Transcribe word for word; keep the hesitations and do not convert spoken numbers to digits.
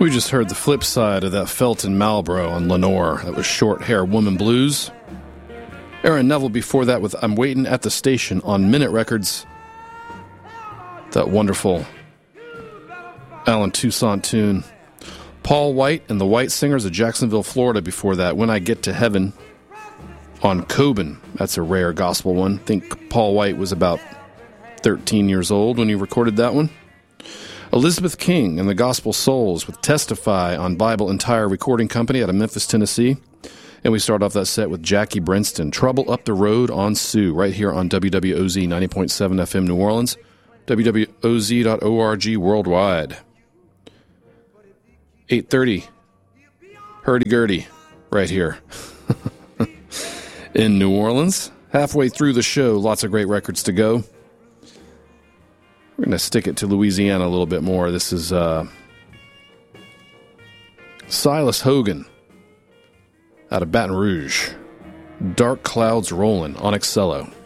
We just heard the flip side of that Felton Malboro on Lenore. That was Short Hair Woman Blues. Aaron Neville before that with I'm Waiting at the Station on Minute Records. That wonderful Alan Toussaint tune. Paul White and the White Singers of Jacksonville, Florida before that. When I Get to Heaven on Coben. That's a rare gospel one. I think Paul White was about thirteen years old when he recorded that one. Elizabeth King and the Gospel Souls with Testify on Bible Entire Recording Company out of Memphis, Tennessee. And we start off that set with Jackie Brenston, Trouble Up the Road on Sioux, right here on W W O Z ninety point seven F M New Orleans, W W O Z dot org worldwide. eight thirty, hurdy-gurdy, right here in New Orleans. Halfway through the show, lots of great records to go. We're going to stick it to Louisiana a little bit more. This is uh, Silas Hogan out of Baton Rouge. Dark Clouds Rollin' on Excello.